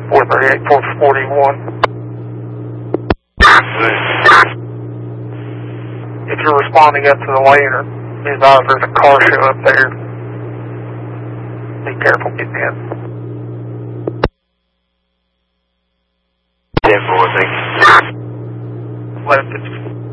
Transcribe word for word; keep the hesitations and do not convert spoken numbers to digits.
four thirty-eight, four forty-one. If you're responding up to the lane or be advised there's a car show up there, be careful getting in. ten four, thanks. Left it.